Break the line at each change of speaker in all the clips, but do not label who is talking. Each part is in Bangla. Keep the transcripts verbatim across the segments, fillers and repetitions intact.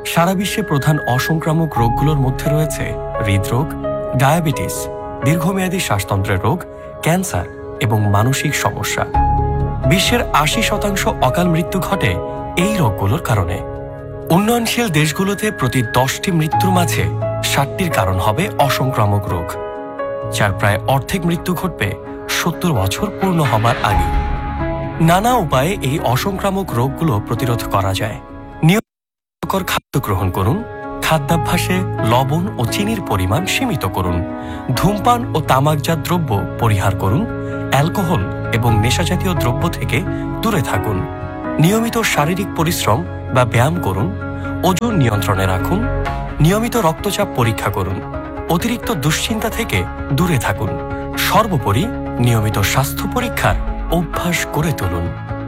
সারা বিশ্বে প্রধান অসংক্রামক রোগগুলোর মধ্যে রয়েছে হৃদরোগ, ডায়াবেটিস, দীর্ঘমেয়াদী শ্বাসতন্ত্রের রোগ, ক্যান্সার এবং মানসিক সমস্যা। বিশ্বের আশি শতাংশ অকাল মৃত্যু ঘটে এই রোগগুলোর কারণে। উন্নয়নশীল দেশগুলোতে প্রতি দশটি মৃত্যুর মাঝে ষাটটির কারণ হবে অসংক্রামক রোগ, যার প্রায় অর্ধেক মৃত্যু ঘটবে সত্তর বছর পূর্ণ হবার আগে। নানা উপায়ে এই অসংক্রামক রোগগুলো প্রতিরোধ করা যায়। নিয়মিত খাদ্য গ্রহণ করুন, খাদ্যাভ্যাসে লবণ ও চিনির পরিমাণ সীমিত করুন, ধূমপান ও তামাকজাত দ্রব্য পরিহার করুন, অ্যালকোহল এবং নেশাজাতীয় দ্রব্য থেকে দূরে থাকুন, নিয়মিত শারীরিক পরিশ্রম বা ব্যায়াম করুন, ওজন নিয়ন্ত্রণে রাখুন, নিয়মিত রক্তচাপ পরীক্ষা করুন, অতিরিক্ত দুশ্চিন্তা থেকে দূরে থাকুন। সর্বোপরি নিয়মিত স্বাস্থ্য পরীক্ষার অভ্যাস করে তুলুন।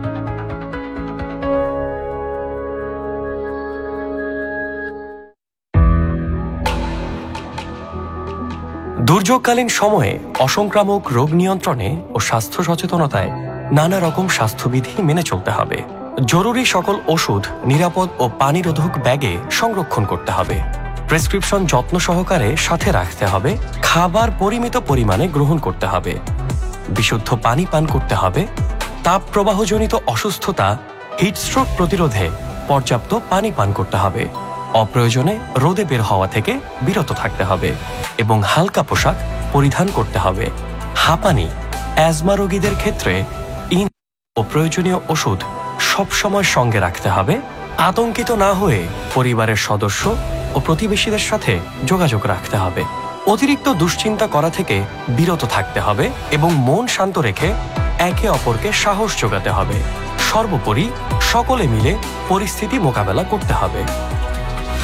দুর্যোগকালীন সময়ে অসংক্রামক রোগ নিয়ন্ত্রণে ও স্বাস্থ্য সচেতনতায় নানা রকম স্বাস্থ্যবিধি মেনে চলতে হবে। জরুরি সকল ওষুধ নিরাপদ ও পানিরোধক ব্যাগে সংরক্ষণ করতে হবে। প্রেসক্রিপশন যত্ন সহকারে সাথে রাখতে হবে। খাবার পরিমিত পরিমাণে গ্রহণ করতে হবে। বিশুদ্ধ পানি পান করতে হবে। তাপ প্রবাহজনিত অসুস্থতা, হিটস্ট্রোক প্রতিরোধে পর্যাপ্ত পানি পান করতে হবে। অপ্রয়োজনে রোদে বের হওয়া থেকে বিরত থাকতে হবে এবং হালকা পোশাক পরিধান করতে হবে। হাঁপানি, অ্যাজমা রোগীদের ক্ষেত্রে ইন ও প্রয়োজনীয় ওষুধ সবসময় সঙ্গে রাখতে হবে। আতঙ্কিত না হয়ে পরিবারের সদস্য ও প্রতিবেশীদের সাথে যোগাযোগ রাখতে হবে। অতিরিক্ত দুশ্চিন্তা করা থেকে বিরত থাকতে হবে এবং মন শান্ত রেখে একে অপরকে সাহস যোগাতে হবে। সর্বোপরি সকলে মিলে পরিস্থিতি মোকাবেলা করতে হবে।